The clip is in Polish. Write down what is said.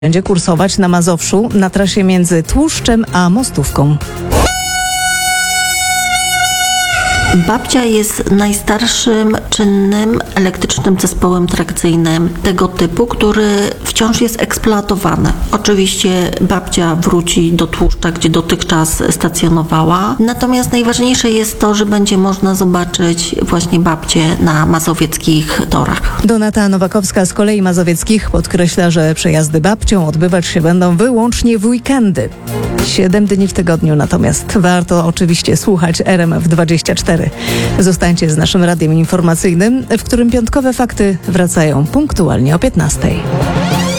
będzie kursować na Mazowszu na trasie między Tłuszczem a Mostówką. Babcia jest najstarszym czynnym elektrycznym zespołem trakcyjnym tego typu, który wciąż jest eksploatowany. Oczywiście babcia wróci do Tłuszcza, gdzie dotychczas stacjonowała. Natomiast najważniejsze jest to, że będzie można zobaczyć właśnie babcię na mazowieckich torach. Donata Nowakowska z Kolei Mazowieckich podkreśla, że przejazdy babcią odbywać się będą wyłącznie w weekendy. 7 dni w tygodniu natomiast. Warto oczywiście słuchać RMF24. Zostańcie z naszym radiem informacyjnym, w którym piątkowe fakty wracają punktualnie o 15:00.